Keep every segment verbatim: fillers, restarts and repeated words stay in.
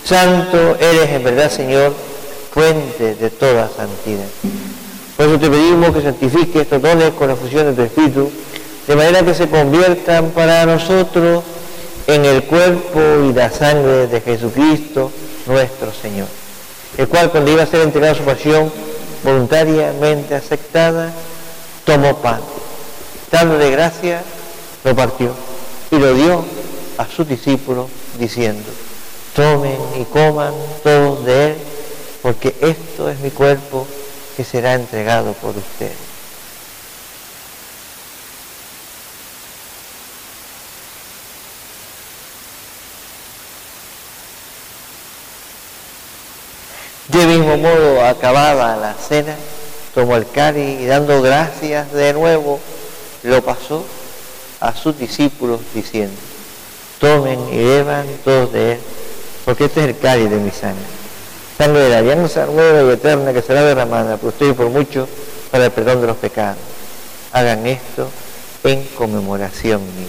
Santo eres en verdad, Señor, fuente de toda santidad. Por eso te pedimos que santifiques estos dones con la fusión de tu Espíritu, de manera que se conviertan para nosotros en el cuerpo y la sangre de Jesucristo, nuestro Señor, el cual, cuando iba a ser entregado a su pasión voluntariamente aceptada, tomó pan, dándole gracia, lo partió y lo dio a sus discípulos, diciendo: tomen y coman todos de él, porque esto es mi cuerpo que será entregado por ustedes. De mismo modo, acabada la cena, tomó el cáliz y, dando gracias de nuevo, lo pasó a sus discípulos, diciendo: tomen y beban todos de él, porque este es el cáliz de mi sangre, sangre de la alianza nueva y eterna, que será derramada por ustedes y por muchos para el perdón de los pecados. Hagan esto en conmemoración mía.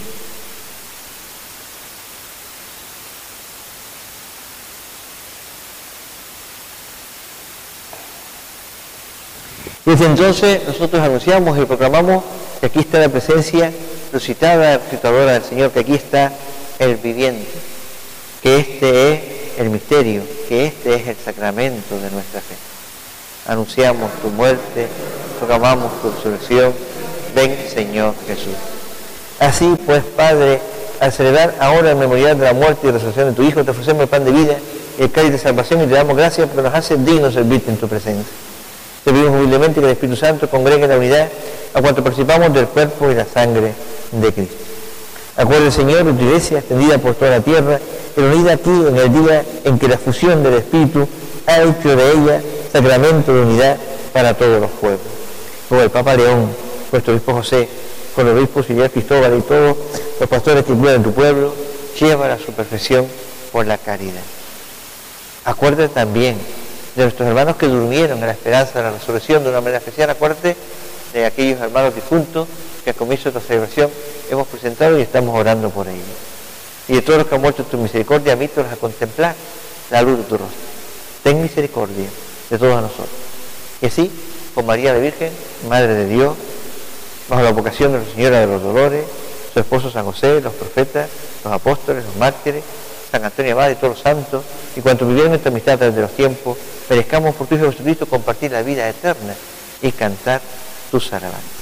Desde entonces nosotros anunciamos y proclamamos que aquí está la presencia resucitada, resucitadora del Señor, que aquí está el viviente, que este es el misterio, que este es el sacramento de nuestra fe. Anunciamos tu muerte, proclamamos tu resurrección. Ven, Señor Jesús. Así pues, Padre, al celebrar ahora el memorial de la muerte y resurrección de tu Hijo, te ofrecemos el pan de vida y el cáliz de salvación, y te damos gracias porque nos hace dignos servirte en tu presencia. Te pedimos humildemente que el Espíritu Santo congregue en la unidad a cuanto participamos del cuerpo y la sangre de Cristo. Acuerde, Señor, de tu iglesia extendida por toda la tierra, y unida a ti en el día en que la fusión del Espíritu ha hecho de ella sacramento de unidad para todos los pueblos. Por el Papa León, nuestro obispo José, con el obispo auxiliar Cristóbal y todos los pastores que cuidan tu pueblo, llévala a su perfección por la caridad. Acuérdate también de nuestros hermanos que durmieron en la esperanza de la resurrección de una manera especial. Acuérdate de aquellos hermanos difuntos que al comienzo de esta celebración hemos presentado y estamos orando por ellos. Y de todos los que han muerto en tu misericordia, admítelos a contemplar la luz de tu rostro. Ten misericordia de todos nosotros. Y así, con María la Virgen, Madre de Dios, bajo la vocación de la Señora de los Dolores, su esposo San José, los profetas, los apóstoles, los mártires, San Antonio Abad y todos los santos, y cuantos vivieron esta amistad desde los tiempos, merezcamos por tu Hijo Jesucristo compartir la vida eterna y cantar tus alabanzas.